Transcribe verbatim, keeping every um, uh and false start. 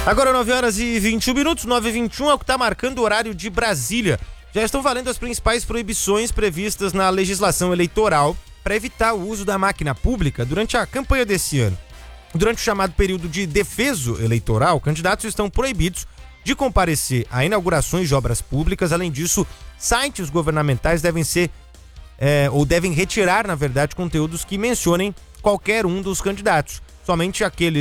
Agora nove horas e vinte e um minutos, nove e vinte e um é o que está marcando o horário de Brasília. Já estão valendo as principais proibições previstas na legislação eleitoral para evitar o uso da máquina pública durante a campanha desse ano. Durante o chamado período de defeso eleitoral, candidatos estão proibidos de comparecer a inaugurações de obras públicas. Além disso, sites governamentais devem ser é, ou devem retirar, na verdade, conteúdos que mencionem qualquer um dos candidatos. Somente aqueles